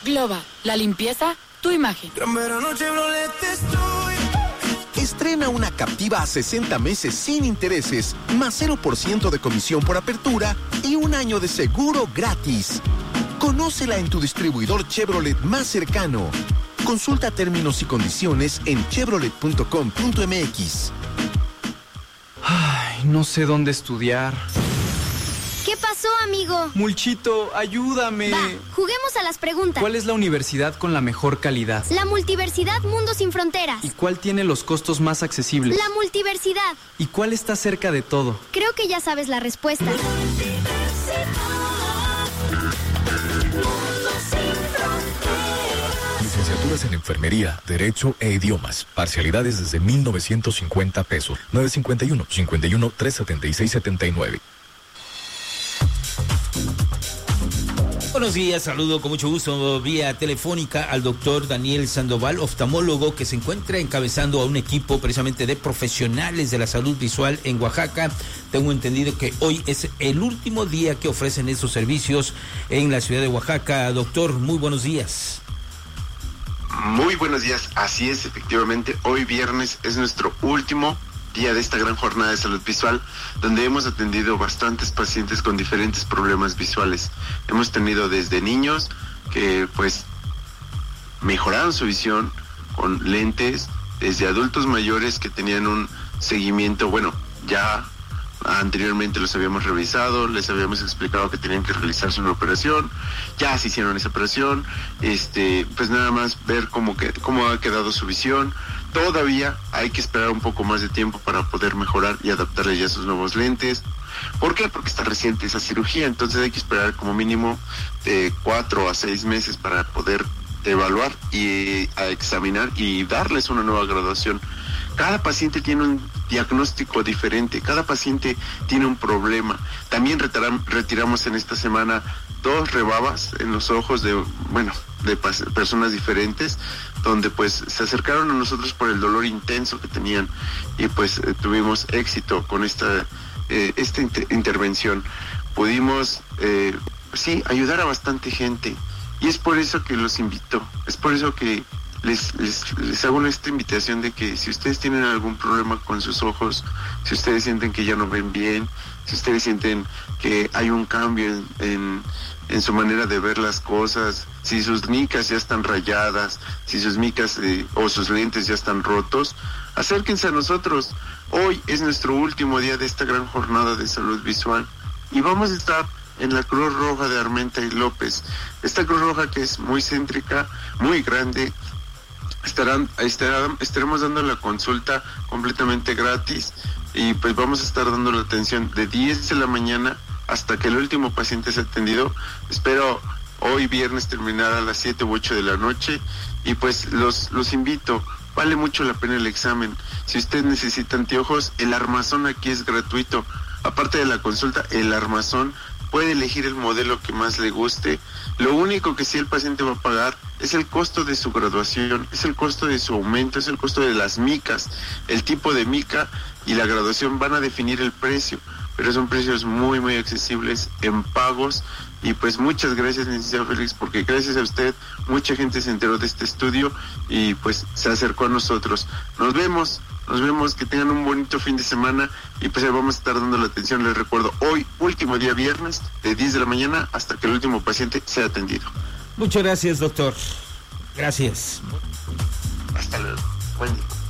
Globa, la limpieza, tu imagen. Estrena una Captiva a 60 meses sin intereses, más 0% de comisión por apertura y un año de seguro gratis. Conócela en tu distribuidor Chevrolet más cercano. Consulta términos y condiciones en chevrolet.com.mx. Ay, no sé dónde estudiar. ¿Qué pasó, amigo? Mulchito, ayúdame. Va, juguemos a las preguntas. ¿Cuál es la universidad con la mejor calidad? La Multiversidad Mundo Sin Fronteras. ¿Y cuál tiene los costos más accesibles? La Multiversidad. ¿Y cuál está cerca de todo? Creo que ya sabes la respuesta. Licenciaturas en Enfermería, Derecho e Idiomas. Parcialidades desde 1,950 pesos. 951-51-376-79. Buenos días, saludo con mucho gusto vía telefónica al doctor Daniel Sandoval, oftalmólogo que se encuentra encabezando a un equipo precisamente de profesionales de la salud visual en Oaxaca. Tengo entendido que hoy es el último día que ofrecen esos servicios en la ciudad de Oaxaca. Doctor, muy buenos días. Muy buenos días, así es, efectivamente, hoy viernes es nuestro último día de esta gran jornada de salud visual, donde hemos atendido bastantes pacientes con diferentes problemas visuales. Hemos tenido desde niños que pues mejoraron su visión con lentes, desde adultos mayores que tenían un seguimiento, bueno, ya anteriormente los habíamos revisado, les habíamos explicado que tenían que realizarse una operación, ya se hicieron esa operación, pues nada más ver cómo ha quedado su visión. Todavía hay que esperar un poco más de tiempo para poder mejorar y adaptarle ya sus nuevos lentes. ¿Por qué? Porque está reciente esa cirugía, entonces hay que esperar como mínimo de 4 a 6 meses para poder evaluar y a examinar y darles una nueva graduación. Cada paciente tiene un diagnóstico diferente, cada paciente tiene un problema. También retiramos en esta semana 2 rebabas en los ojos de personas diferentes, donde pues se acercaron a nosotros por el dolor intenso que tenían y pues tuvimos éxito con esta intervención. Pudimos ayudar a bastante gente y es por eso que los invito, es por eso que les hago esta invitación de que si ustedes tienen algún problema con sus ojos, si ustedes sienten que ya no ven bien, si ustedes sienten que hay un cambio en su manera de ver las cosas, si sus micas ya están rayadas, si sus micas o sus lentes ya están rotos, acérquense a nosotros. Hoy es nuestro último día de esta gran jornada de salud visual y vamos a estar en la Cruz Roja de Armenta y López. Esta Cruz Roja que es muy céntrica, muy grande. Estaremos dando la consulta completamente gratis y pues vamos a estar dando la atención de 10 de la mañana hasta que el último paciente sea atendido. Espero hoy viernes terminar a las 7 u 8 de la noche y pues los invito, vale mucho la pena el examen. Si usted necesita anteojos, el armazón aquí es gratuito. Aparte de la consulta, el armazón puede elegir el modelo que más le guste. Lo único que sí el paciente va a pagar es el costo de su graduación, es el costo de su aumento, es el costo de las micas. El tipo de mica y la graduación van a definir el precio, pero son precios muy, muy accesibles en pagos. Y pues muchas gracias, licenciado Félix, porque gracias a usted mucha gente se enteró de este estudio y pues se acercó a nosotros. Nos vemos, que tengan un bonito fin de semana y pues ahí vamos a estar dando la atención. Les recuerdo, hoy, último día viernes, de 10 de la mañana hasta que el último paciente sea atendido. Muchas gracias, doctor. Gracias. Hasta luego. Buen día.